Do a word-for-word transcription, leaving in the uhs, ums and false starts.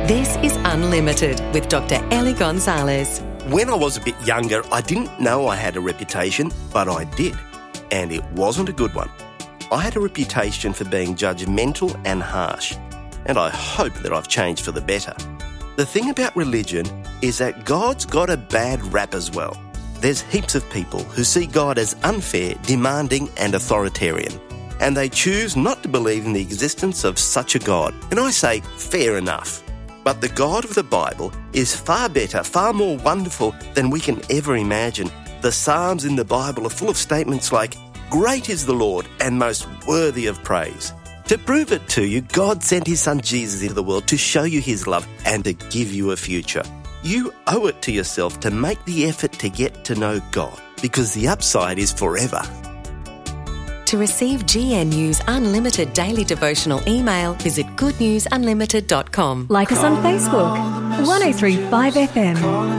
This is Unlimited with Doctor Ellie Gonzalez. When I was a bit younger, I didn't know I had a reputation, but I did. And it wasn't a good one. I had a reputation for being judgmental and harsh. And I hope that I've changed for the better. The thing about religion is that God's got a bad rap as well. There's heaps of people who see God as unfair, demanding and authoritarian. And they choose not to believe in the existence of such a God. And I say, fair enough. But the God of the Bible is far better, far more wonderful than we can ever imagine. The Psalms in the Bible are full of statements like, "Great is the Lord and most worthy of praise." To prove it to you, God sent his son Jesus into the world to show you his love and to give you a future. You owe it to yourself to make the effort to get to know God, because the upside is forever. To receive G N U's unlimited daily devotional email, visit good news unlimited dot com. Like us on Facebook, one oh three five F M.